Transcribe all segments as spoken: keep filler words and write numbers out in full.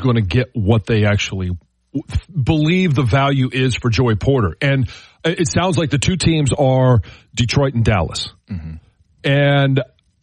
going to get what they actually believe the value is for Joey Porter. And it sounds like the two teams are Detroit and Dallas. Mm-hmm. And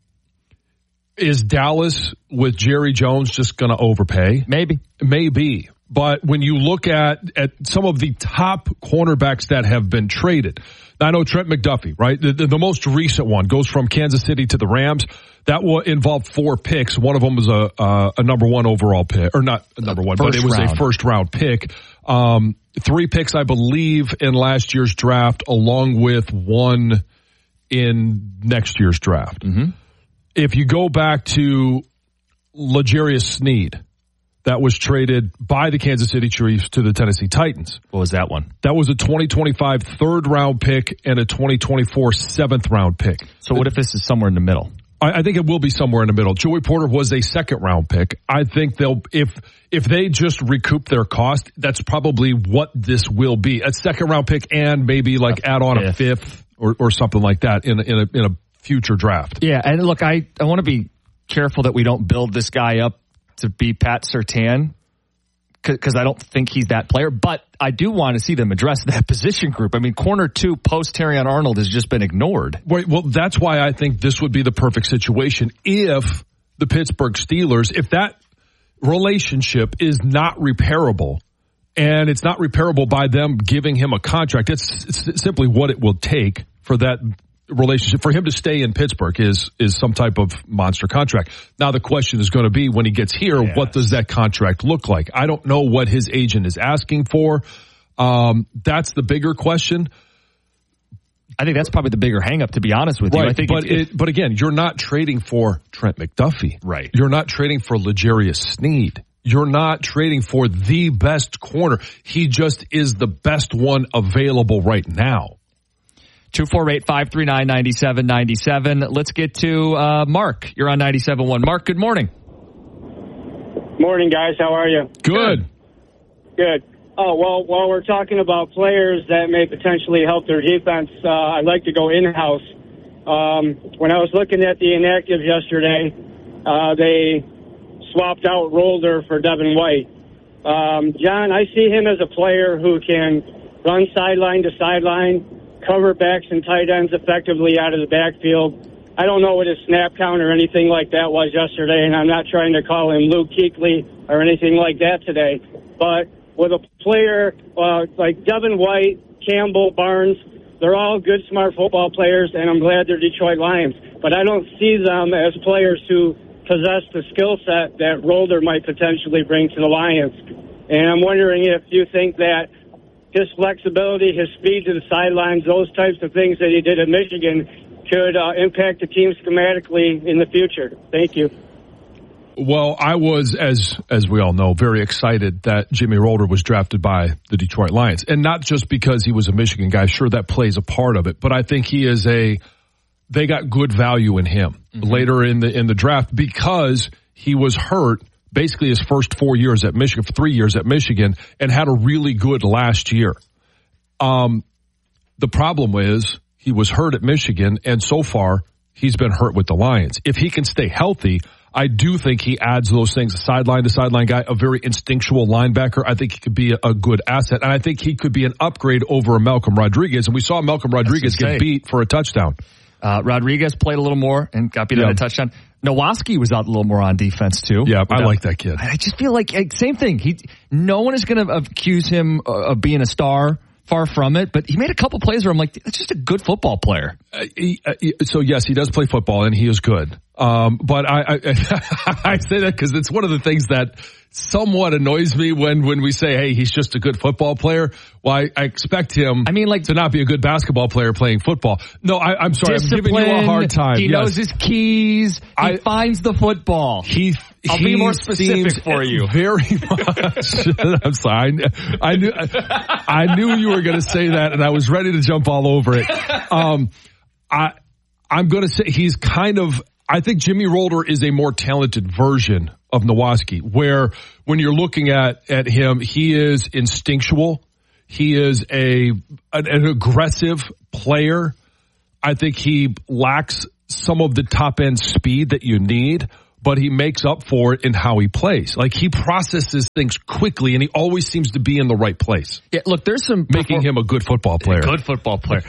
is Dallas with Jerry Jones just going to overpay? Maybe. Maybe. But when you look at, at some of the top cornerbacks that have been traded, I know Trent McDuffie, right? The, the, the most recent one goes from Kansas City to the Rams. That will involve four picks. One of them was a uh, a number one overall pick, or not a number one, first but it was round. a first round pick. Um, three picks, I believe, in last year's draft, along with one in next year's draft. Mm-hmm. If you go back to L'Jarius Sneed, that was traded by the Kansas City Chiefs to the Tennessee Titans. What was that one? That was a twenty twenty-five third round pick and a twenty twenty-four seventh round pick. So what if this is somewhere in the middle? I, I think it will be somewhere in the middle. Joey Porter was a second round pick. I think they'll, if, if they just recoup their cost, that's probably what this will be. A second round pick and maybe like a add on fifth. a fifth or, or something like that in a, in a, in a future draft. Yeah. And look, I, I want to be careful that we don't build this guy up to be Pat Surtain, because I don't think he's that player. But I do want to see them address that position group. I mean, corner two post Terrion Arnold has just been ignored. Right, well, that's why I think this would be the perfect situation if the Pittsburgh Steelers, if that relationship is not repairable, and it's not repairable by them giving him a contract. It's, it's simply what it will take for that relationship, for him to stay in Pittsburgh is is some type of monster contract. Now the question is going to be when he gets here, yes. what does that contract look like? I don't know what his agent is asking for. Um, that's the bigger question. I think that's probably the bigger hang up, to be honest with you. Right, I think but it, it, but again, you're not trading for Trent McDuffie. Right. You're not trading for L'Jarius Sneed. You're not trading for the best corner. He just is the best one available right now. two four eight, five three nine, nine seven nine seven. Let's get to uh, Mark. You're on ninety-seven point one. Mark, good morning. Morning, guys. How are you? Good. Good. Oh, well, while we're talking about players that may potentially help their defense, uh, I'd like to go in-house. Um, when I was looking at the inactives yesterday, uh, they swapped out Rolder for Devin White. Um, John, I see him as a player who can run sideline to sideline, cover backs and tight ends effectively out of the backfield. I don't know what his snap count or anything like that was yesterday, and I'm not trying to call him Luke Kuechly or anything like that today. But with a player uh, like Devin White, Campbell, Barnes, they're all good, smart football players, and I'm glad they're Detroit Lions. But I don't see them as players who possess the skill set that Rolder might potentially bring to the Lions. And I'm wondering if you think that his flexibility, his speed to the sidelines, those types of things that he did at Michigan could uh, impact the team schematically in the future. Thank you. Well, I was, as as we all know, very excited that Jimmy Rolder was drafted by the Detroit Lions. And not just because he was a Michigan guy. Sure, that plays a part of it. But I think he is a, they got good value in him mm-hmm. later in the in the draft because he was hurt basically his first four years at Michigan, three years at Michigan, and had a really good last year. Um, the problem is he was hurt at Michigan, and so far he's been hurt with the Lions. If he can stay healthy, I do think he adds those things, a sideline to sideline guy, a very instinctual linebacker. I think he could be a, a good asset, and I think he could be an upgrade over a Malcolm Rodriguez, and we saw Malcolm Rodriguez get beat for a touchdown. Uh, Rodriguez played a little more and got beat yeah. on a touchdown. Nowatzki was out a little more on defense too. Yeah, I like that kid. I just feel like, like same thing. He, no one is going to accuse him of being a star. Far from it, but he made a couple plays where I'm like, that's just a good football player. Uh, he, uh, he, so yes, he does play football and he is good. Um, but I, I, I say that because it's one of the things that somewhat annoys me when, when we say, hey, he's just a good football player. Well, I, I expect him I mean, like, to not be a good basketball player playing football. No, I, I'm sorry. I'm giving you a hard time. He yes. knows his keys. He I, finds the football. He, I'll he be more specific for you. Very much. I'm sorry. I, I knew, I knew you were going to say that and I was ready to jump all over it. Um, I, I'm going to say he's kind of, I think Jimmy Rolder is a more talented version of Nowatzki, where when you're looking at, at him, he is instinctual. He is a an, an aggressive player. I think he lacks some of the top end speed that you need, but he makes up for it in how he plays. Like, he processes things quickly, and he always seems to be in the right place. Yeah, look, there's some making perform- him a good football player. Good football player.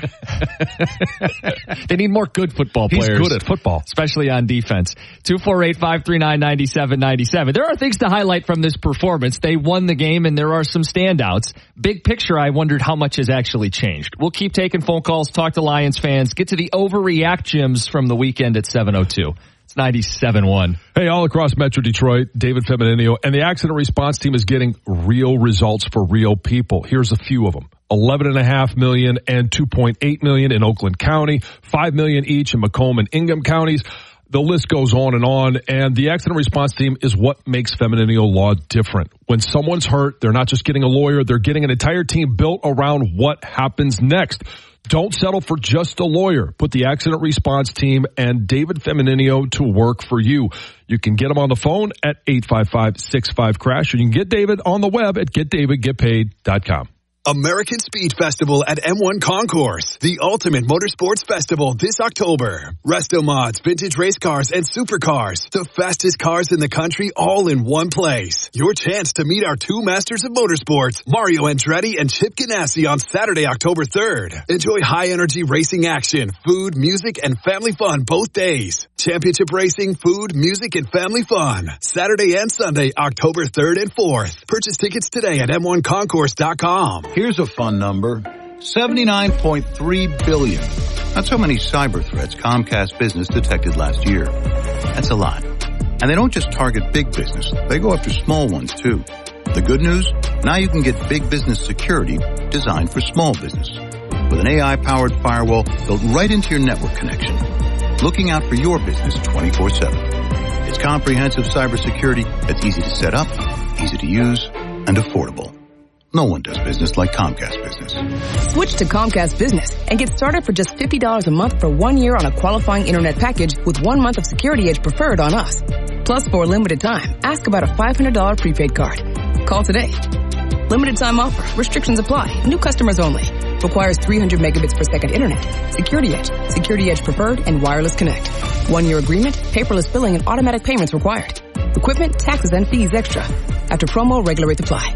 They need more good football players. He's good at football, especially on defense. two four eight, five three nine, nine seven nine seven. There are things to highlight from this performance. They won the game, and there are some standouts. Big picture, I wondered how much has actually changed. We'll keep taking phone calls, talk to Lions fans, get to the overreact gyms from the weekend at seven oh two. It's ninety-seven one. Hey, all across Metro Detroit, David Femininio and the accident response team is getting real results for real people. Here's a few of them. eleven point five million dollars and two point eight million dollars in Oakland County, five million dollars each in Macomb and Ingham counties. The list goes on and on, and the accident response team is what makes Femininio Law different. When someone's hurt, they're not just getting a lawyer, they're getting an entire team built around what happens next. Don't settle for just a lawyer. Put the accident response team and David Femininio to work for you. You can get him on the phone at eight five five, six five, crash, or you can get David on the web at get david get paid dot com. American Speed Festival at M one Concourse, the ultimate motorsports festival this October. Resto mods, vintage race cars, and supercars. The fastest cars in the country all in one place. Your chance to meet our two masters of motorsports, Mario Andretti and Chip Ganassi, on Saturday, October third. Enjoy high-energy racing action, food, music, and family fun both days. Championship racing, food, music, and family fun. Saturday and Sunday, October third and fourth. Purchase tickets today at M one concourse dot com. Here's a fun number. seventy-nine point three billion. That's how many cyber threats Comcast Business detected last year. That's a lot. And they don't just target big business. They go after small ones, too. The good news? Now you can get big business security designed for small business. With an A I-powered firewall built right into your network connection. Looking out for your business twenty-four seven. It's comprehensive cybersecurity that's easy to set up, easy to use, and affordable. No one does business like Comcast Business. Switch to Comcast Business and get started for just fifty dollars a month for one year on a qualifying internet package with one month of Security Edge Preferred on us. Plus, for a limited time, ask about a five hundred dollars prepaid card. Call today. Limited time offer. Restrictions apply. New customers only. Requires three hundred megabits per second internet. Security Edge, Security Edge Preferred, and Wireless Connect. One-year agreement, paperless billing, and automatic payments required. Equipment, taxes, and fees extra. After promo, regular rates apply.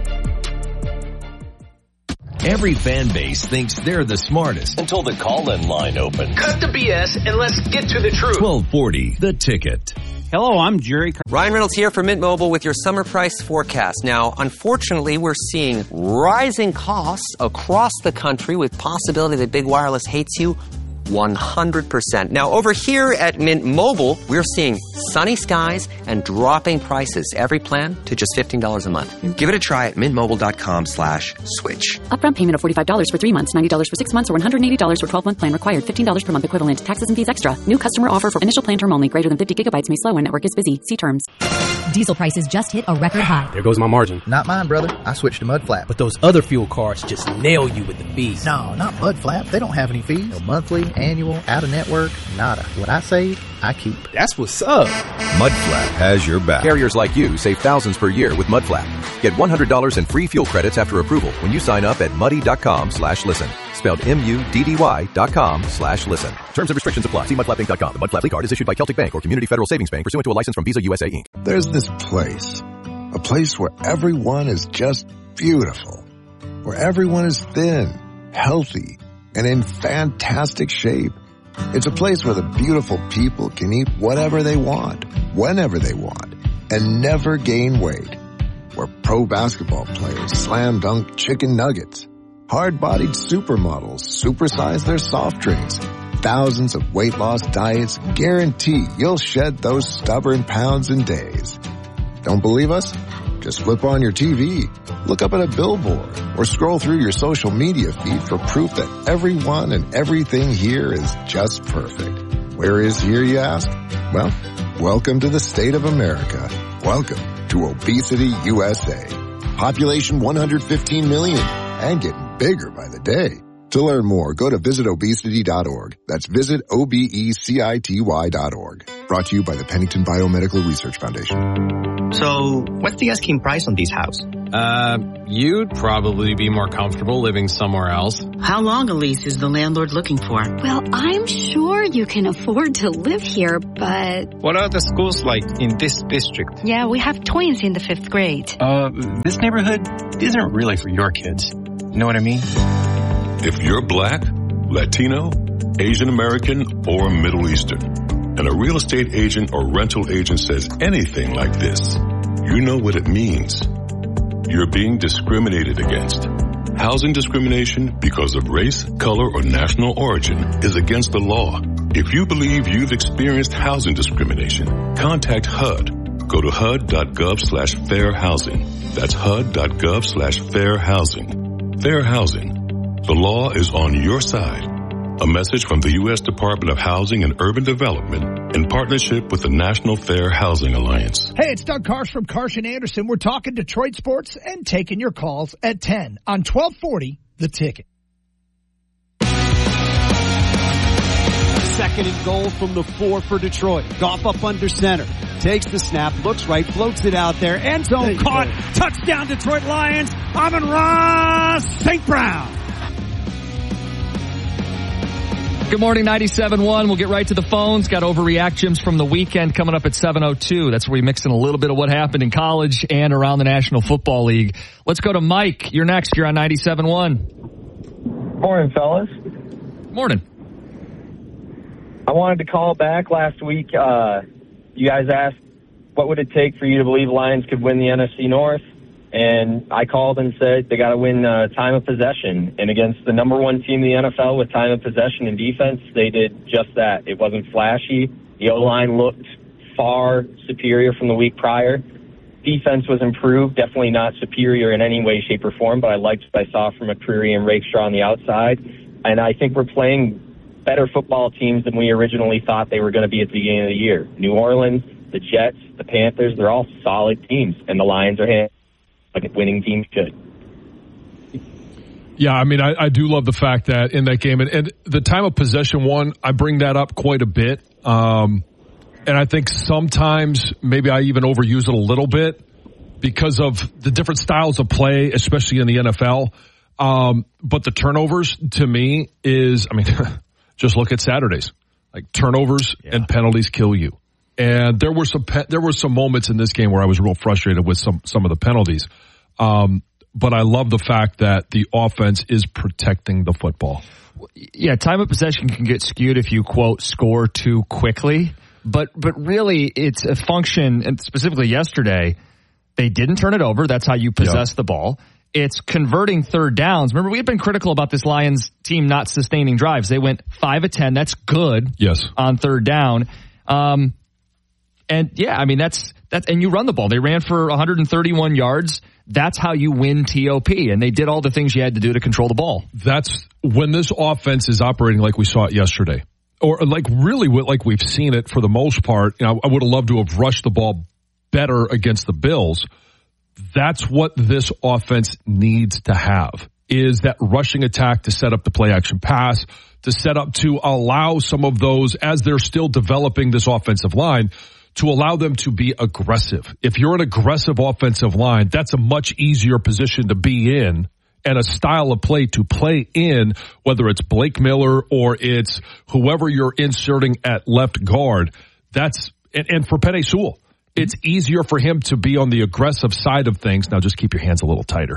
Every fan base thinks they're the smartest until the call-in line opens. Cut the B S and let's get to the truth. twelve forty, The Ticket. Hello, I'm Jerry. Ryan Reynolds here for Mint Mobile with your summer price forecast. Now, unfortunately, we're seeing rising costs across the country with possibility that big wireless hates you one hundred percent. Now, over here at Mint Mobile, we're seeing sunny skies and dropping prices. Every plan to just fifteen dollars a month. Give it a try at mintmobile.com slash switch. Upfront payment of forty-five dollars for three months, ninety dollars for six months, or one hundred eighty dollars for twelve-month plan required. fifteen dollars per month equivalent. Taxes and fees extra. New customer offer for initial plan term only. Greater than fifty gigabytes may slow when network is busy. See terms. Diesel prices just hit a record high. There goes my margin. Not mine, brother. I switched to Mudflap. But those other fuel cards just nail you with the fees. No, not Mudflap. They don't have any fees. No monthly, annual, out of network, nada. What I save, I keep. That's what's up. Mudflap has your back. Carriers like you save thousands per year with Mudflap. Get one hundred dollars in free fuel credits after approval when you sign up at muddy.com slash listen. Spelled M-U-D-D-Y dot com slash listen. Terms and restrictions apply. See mudflap inc dot com. The Mudflap card is issued by Celtic Bank or Community Federal Savings Bank pursuant to a license from Visa U S A Incorporated. There's this place. A place where everyone is just beautiful. Where everyone is thin, healthy, and in fantastic shape. It's a place where the beautiful people can eat whatever they want, whenever they want, and never gain weight. Where pro basketball players slam dunk chicken nuggets. Hard-bodied supermodels supersize their soft drinks. Thousands of weight loss diets guarantee you'll shed those stubborn pounds in days. Don't believe us? Just flip on your T V, look up at a billboard, or scroll through your social media feed for proof that everyone and everything here is just perfect. Where is here, you ask? Well, welcome to the state of America. Welcome to Obesity U S A. Population one hundred fifteen million and getting bigger by the day. To learn more, go to visit obesity dot org. That's visit O B E C I T Y dot org. Brought to you by the Pennington Biomedical Research Foundation. So, what's the asking price on these houses? Uh, you'd probably be more comfortable living somewhere else. How long a lease is the landlord looking for? Well, I'm sure you can afford to live here, but... What are the schools like in this district? Yeah, we have twins in the fifth grade. Uh, this neighborhood isn't really for your kids. You know what I mean? If you're black, Latino, Asian American, or Middle Eastern, and a real estate agent or rental agent says anything like this, you know what it means. You're being discriminated against. Housing discrimination because of race, color, or national origin is against the law. If you believe you've experienced housing discrimination, contact H U D. Go to H U D dot gov slash fair housing. That's H U D dot gov slash fair housing. Fair housing. The law is on your side. A message from the U S Department of Housing and Urban Development in partnership with the National Fair Housing Alliance. Hey, it's Doug Karsh from Karsh and Anderson. We're talking Detroit sports and taking your calls at ten on twelve forty The Ticket. Second and goal from the four for Detroit. Goff up under center. Takes the snap, looks right, floats it out there. End zone caught. Go. Touchdown Detroit Lions. Amon-Ra Saint Brown. Good morning, ninety-seven point one. We'll get right to the phones. Got overreactions from the weekend coming up at seven oh two. That's where we mix in a little bit of what happened in college and around the National Football League. Let's go to Mike. You're next. You're on ninety-seven point one. Morning, fellas. Morning. I wanted to call back last week. Uh, you guys asked, what would it take for you to believe Lions could win the N F C North? And I called and said they got to win uh, time of possession. And against the number one team in the N F L with time of possession and defense, they did just that. It wasn't flashy. The O-line looked far superior from the week prior. Defense was improved, definitely not superior in any way, shape, or form, but I liked what I saw from McCreary and Rakestraw on the outside. And I think we're playing better football teams than we originally thought they were going to be at the beginning of the year. New Orleans, the Jets, the Panthers, they're all solid teams, and the Lions are handling like a winning team should. Yeah, I mean, I, I do love the fact that in that game, and, and the time of possession one, I bring that up quite a bit. Um, and I think sometimes maybe I even overuse it a little bit because of the different styles of play, especially in the N F L. Um, but the turnovers, to me, is, I mean, just look at Saturdays. Like, turnovers yeah. and penalties kill you. And there were some pe- there were some moments in this game where I was real frustrated with some some of the penalties. Um, but I love the fact that the offense is protecting the football. Yeah, time of possession can get skewed if you, quote, score too quickly. But but really, it's a function, and specifically yesterday, they didn't turn it over. That's how you possess yep. the ball. It's converting third downs. Remember, we had been critical about this Lions team not sustaining drives. They went five of ten. That's good yes. on third down. Um And yeah, I mean, that's, that's, and you run the ball. They ran for one hundred thirty-one yards. That's how you win T O P. And they did all the things you had to do to control the ball. That's when this offense is operating like we saw it yesterday, or like really like we've seen it for the most part. You know, I would have loved to have rushed the ball better against the Bills. That's what this offense needs to have, is that rushing attack to set up the play action pass, to set up to allow some of those, as they're still developing this offensive line, to allow them to be aggressive. If you're an aggressive offensive line, that's a much easier position to be in and a style of play to play in, whether it's Blake Miller or it's whoever you're inserting at left guard. That's, and, and for Penei Sewell, it's easier for him to be on the aggressive side of things. Now just keep your hands a little tighter.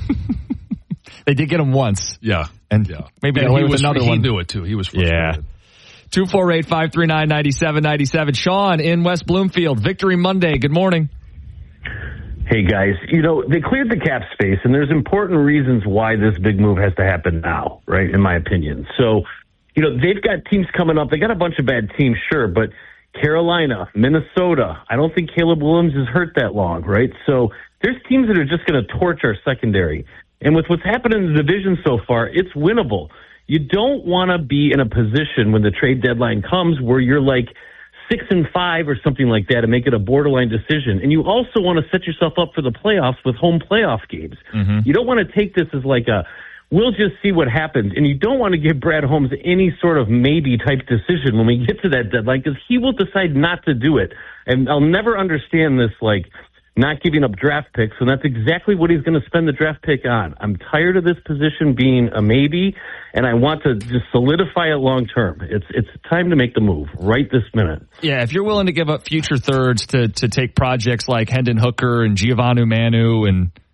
They did get him once. Yeah. And yeah. maybe and he was, another he one. He knew it too. He was frustrated. Yeah. two four eight, five three nine, nine seven nine seven. Sean in West Bloomfield. Victory Monday. Good morning. Hey, guys. You know, they cleared the cap space, and there's important reasons why this big move has to happen now, right, in my opinion. So, you know, they've got teams coming up. They got a bunch of bad teams, sure, but Carolina, Minnesota, I don't think Caleb Williams is hurt that long, right? So there's teams that are just going to torch our secondary. And with what's happened in the division so far, it's winnable. You don't want to be in a position when the trade deadline comes where you're like six and five or something like that and make it a borderline decision. And you also want to set yourself up for the playoffs with home playoff games. Mm-hmm. You don't want to take this as like a, we'll just see what happens. And you don't want to give Brad Holmes any sort of maybe type decision when we get to that deadline, because he will decide not to do it. And I'll never understand this, like, not giving up draft picks, and that's exactly what he's going to spend the draft pick on. I'm tired of this position being a maybe, and I want to just solidify it long term. It's it's time to make the move right this minute. Yeah, if you're willing to give up future thirds to to take projects like Hendon Hooker and Giovanni Manu and